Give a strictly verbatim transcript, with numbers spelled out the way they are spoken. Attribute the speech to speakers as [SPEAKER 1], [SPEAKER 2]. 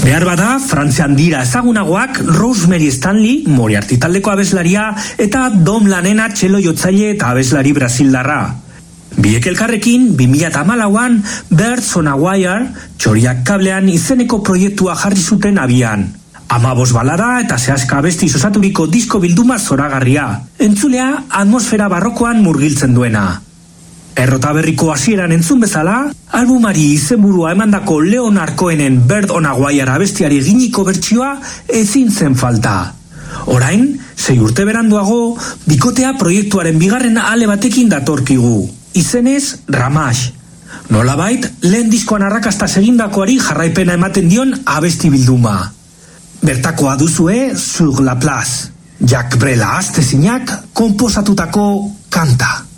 [SPEAKER 1] Behar bada, Frantzian dira ezagunagoak Rosemary Stanley, Moriarty taldeko abeslaria, eta Dom Lanena txelo jotzaile eta abeslari brasildarra. Biek elkarrekin, bi mila hamalauan, Birds on a Wire, txoriak kablean izeneko proiektua jarri zuten abian. Amabos balada eta zehaska abesti osaturiko disko bilduma zoragarria. Entzulea, atmosfera barrokoan murgiltzen duena. Errota berriko hasieran entzun bezala, albumari izenburua emandako Leonard Cohenen Bird on a Wire abestiari eginiko bertsioa ezin zen falta. Orain, sei urte beranduago, bikotea proiektuaren bigarren ale batekin datorkigu. Izenez, Ramage. Nolabait, lehen diskoan arrakasta segindakoari jarraipena ematen dion abesti bilduma. Bertakoa duzue, Sur la Place. Jacques Brel astezinak konposatutako kanta.